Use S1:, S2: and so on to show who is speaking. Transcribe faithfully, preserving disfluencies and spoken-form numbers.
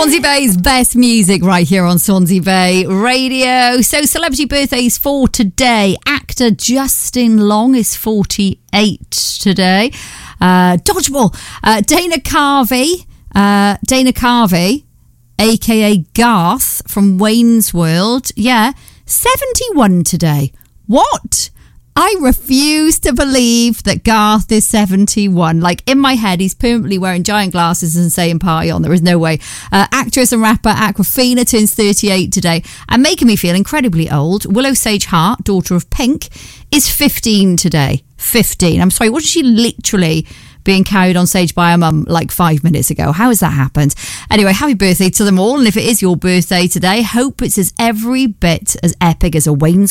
S1: Swansea Bay's best music right here on Swansea Bay Radio. So celebrity birthdays for today. Actor Justin Long is forty-eight today. Uh, Dodgeball. Uh, Dana Carvey. Uh, Dana Carvey, a k a. Garth from Wayne's World. Yeah, seventy-one today. What? I refuse to believe that Garth is seventy-one. Like, in my head, he's permanently wearing giant glasses and saying party on. There is no way. Uh, actress and rapper Aquafina turns thirty-eight today. And making me feel incredibly old, Willow Sage Hart, daughter of Pink, is fifteen today. fifteen. I'm sorry, wasn't she literally being carried on stage by her mum like five minutes ago? How has that happened? Anyway, happy birthday to them all. And if it is your birthday today, hope it's as every bit as epic as a Wayne's